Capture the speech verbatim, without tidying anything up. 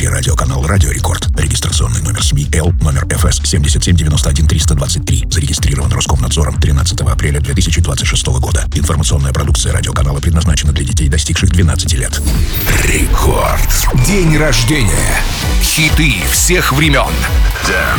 эфире радиоканал «Радио Рекорд». Регистрационный номер СМИ Л, номер эф эс семь семь девять один три два три. Зарегистрирован Роскомнадзором тринадцатого апреля две тысячи двадцать шестого года. Информационная продукция радиоканала предназначена для детей, достигших двенадцати лет. Рекорд. День рождения. Хиты всех времен.